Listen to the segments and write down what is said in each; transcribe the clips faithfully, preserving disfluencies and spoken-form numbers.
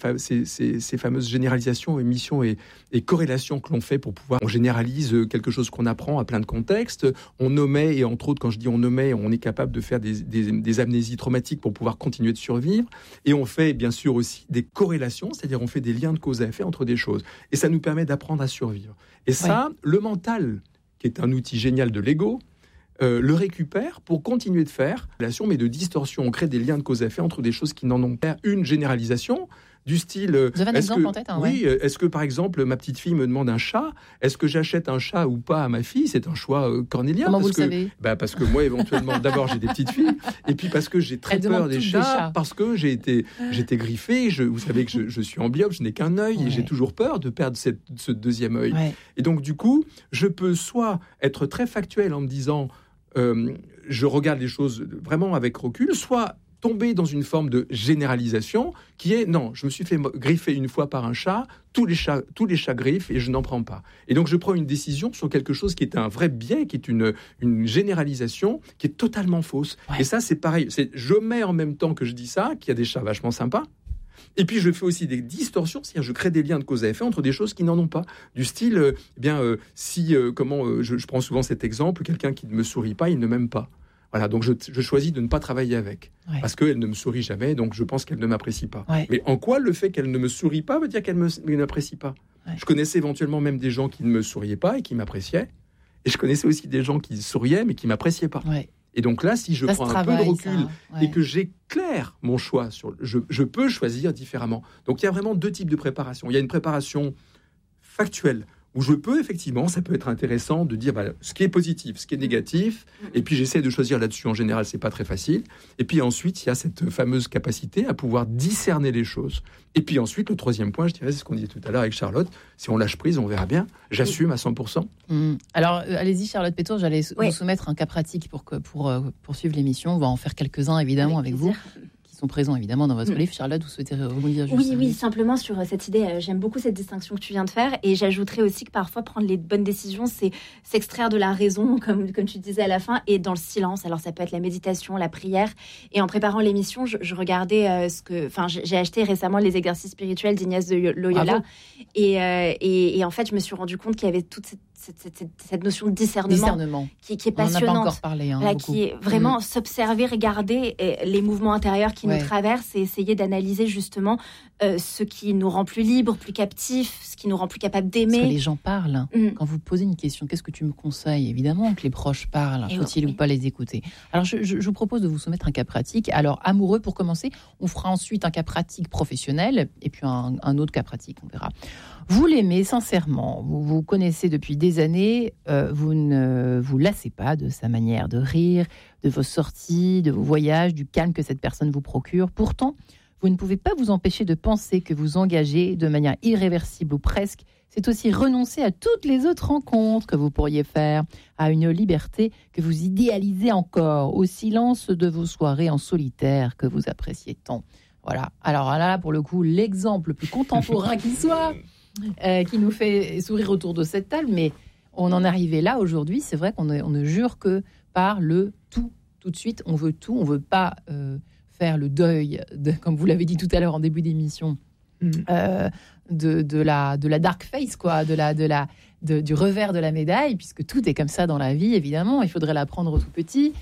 Ces, ces, ces fameuses généralisations, émissions et, et corrélations que l'on fait pour pouvoir... On généralise quelque chose qu'on apprend à plein de contextes, on omet, et entre autres, quand je dis on omet, on est capable de faire des, des, des amnésies traumatiques pour pouvoir continuer de survivre, et on fait bien sûr aussi des corrélations, c'est-à-dire on fait des liens de cause à effet entre des choses, et ça nous permet d'apprendre à survivre. Et ça, ouais. Le mental, qui est un outil génial de l'ego, Euh, le récupère pour continuer de faire mais de distorsion. On crée des liens de cause à effet entre des choses qui n'en ont pas. Une généralisation du style... Vous avez un exemple que, en tête hein, Oui, ouais. Est-ce que par exemple ma petite fille me demande un chat? Est-ce que j'achète un chat ou pas à ma fille? C'est un choix euh, cornélien. Comment parce vous que, le savez bah, Parce que moi éventuellement, d'abord j'ai des petites filles, et puis parce que j'ai très Elle peur des chats, des chats, parce que j'ai été, j'ai été griffé. Je, vous savez que je, je suis amblyopes, je n'ai qu'un œil, ouais. Et j'ai toujours peur de perdre cette, ce deuxième œil. Ouais. Et donc du coup, je peux soit être très factuel en me disant... Euh, je regarde les choses vraiment avec recul, soit tomber dans une forme de généralisation qui est non, je me suis fait griffer une fois par un chat, tous les chats, tous les chats griffent et je n'en prends pas. Et donc je prends une décision sur quelque chose qui est un vrai biais, qui est une, une généralisation qui est totalement fausse. Ouais. Et ça c'est pareil, c'est, je mets en même temps que je dis ça qu'il y a des chats vachement sympas. Et puis je fais aussi des distorsions, c'est-à-dire je crée des liens de cause à effet entre des choses qui n'en ont pas. Du style, euh, eh bien, euh, si, euh, comment, euh, je, je prends souvent cet exemple, quelqu'un qui ne me sourit pas, il ne m'aime pas. Voilà, donc je, je choisis de ne pas travailler avec, ouais. Parce qu'elle ne me sourit jamais, donc je pense qu'elle ne m'apprécie pas. Ouais. Mais en quoi le fait qu'elle ne me sourit pas veut dire qu'elle ne m'apprécie pas? Ouais. Je connaissais éventuellement même des gens qui ne me souriaient pas et qui m'appréciaient, et je connaissais aussi des gens qui souriaient mais qui ne m'appréciaient pas. Ouais. Et donc là, si je ça prends un travail, peu de recul ouais. Et que j'éclaire mon choix, sur, je, je peux choisir différemment. Donc il y a vraiment deux types de préparation. Il y a une préparation factuelle, où je peux effectivement, ça peut être intéressant de dire bah, ce qui est positif, ce qui est négatif, et puis j'essaie de choisir là-dessus. En général, c'est pas très facile. Et puis ensuite, il y a cette fameuse capacité à pouvoir discerner les choses. Et puis ensuite, le troisième point, je dirais, c'est ce qu'on disait tout à l'heure avec Charlotte, si on lâche prise, on verra bien. J'assume à cent pour cent. Mmh. Alors, euh, allez-y, Charlotte Pétour, j'allais oui. vous soumettre un cas pratique pour, que, pour euh, poursuivre l'émission. On va en faire quelques-uns, évidemment, avec, avec vous. Sont présents évidemment dans votre mmh. livre. Charlotte, vous souhaitez rebondir juste Oui, oui, simplement sur cette idée, euh, j'aime beaucoup cette distinction que tu viens de faire, et j'ajouterais aussi que parfois prendre les bonnes décisions, c'est s'extraire de la raison, comme, comme tu disais à la fin, et dans le silence. Alors ça peut être la méditation, la prière, et en préparant l'émission, je, je regardais euh, ce que, enfin, j'ai acheté récemment les exercices spirituels d'Ignaz de Loyola, et, euh, et, et en fait, je me suis rendu compte qu'il y avait toute cette Cette, cette, cette notion de discernement, discernement. Qui, qui est passionnante. On n'en a pas encore parlé, hein, là, qui est vraiment mmh. s'observer, regarder les mouvements intérieurs qui ouais. nous traversent et essayer d'analyser justement euh, ce qui nous rend plus libres, plus captifs, ce qui nous rend plus capables d'aimer. Parce que les gens parlent. Mmh. Quand vous posez une question, qu'est-ce que tu me conseilles? Évidemment que les proches parlent. Et faut-il oui. ou pas les écouter? Alors, je, je, je vous propose de vous soumettre un cas pratique. Alors, amoureux pour commencer. On fera ensuite un cas pratique professionnel et puis un, un autre cas pratique, on verra. Vous l'aimez sincèrement, vous vous connaissez depuis des années, euh, vous ne vous lassez pas de sa manière de rire, de vos sorties, de vos voyages, du calme que cette personne vous procure. Pourtant, vous ne pouvez pas vous empêcher de penser que vous engagez de manière irréversible ou presque. C'est aussi renoncer à toutes les autres rencontres que vous pourriez faire, à une liberté que vous idéalisez encore, au silence de vos soirées en solitaire que vous appréciez tant. Voilà, alors là, pour le coup, l'exemple le plus contemporain qui soit... Euh, qui nous fait sourire autour de cette table, mais on en est arrivé là aujourd'hui. C'est vrai qu'on ne, on ne jure que par le tout, tout de suite. On veut tout, on veut pas euh, faire le deuil, de, comme vous l'avez dit tout à l'heure en début d'émission, mmh. euh, de, de, la, de la dark face, quoi, de la, de la, de, du revers de la médaille, puisque tout est comme ça dans la vie, évidemment. Il faudrait l'apprendre tout petit.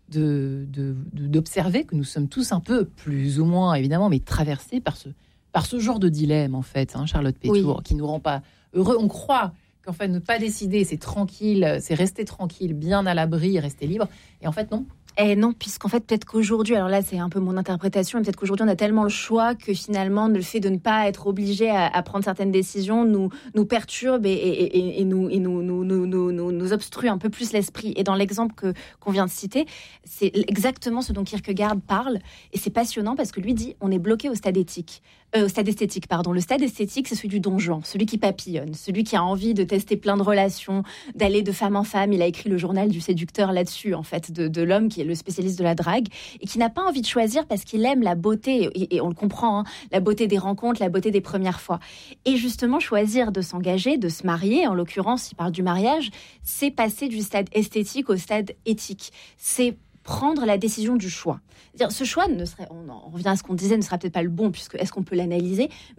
De, de, de, d'observer que nous sommes tous un peu, plus ou moins, évidemment, mais traversés par ce par ce genre de dilemme, en fait, hein, Charlotte Pétour, oui. qui nous rend pas heureux. On croit qu'en fait, ne pas décider, c'est tranquille, c'est rester tranquille, bien à l'abri, rester libre. Et en fait, non. Eh non, puisqu'en fait, peut-être qu'aujourd'hui, alors là, c'est un peu mon interprétation, mais peut-être qu'aujourd'hui, on a tellement le choix que finalement, le fait de ne pas être obligé à, à prendre certaines décisions nous, nous perturbe et, et, et, et, nous, et nous, nous, nous, nous, nous, nous obstrue un peu plus l'esprit. Et dans l'exemple que, qu'on vient de citer, c'est exactement ce dont Kierkegaard parle. Et c'est passionnant parce que lui dit, on est bloqué au stade éthique. Euh, au stade esthétique, pardon. Le stade esthétique, c'est celui du Don Juan, celui qui papillonne, celui qui a envie de tester plein de relations, d'aller de femme en femme. Il a écrit le journal du séducteur là-dessus, en fait, de, de l'homme qui est le spécialiste de la drague et qui n'a pas envie de choisir parce qu'il aime la beauté, et, et on le comprend, hein, la beauté des rencontres, la beauté des premières fois. Et justement, choisir de s'engager, de se marier, en l'occurrence, il parle du mariage, c'est passer du stade esthétique au stade éthique. C'est prendre la décision du choix. C'est-à-dire, ce choix ne serait, on en revient à ce qu'on disait, ne sera peut-être pas le bon, puisque est-ce qu'on peut l'analyser ?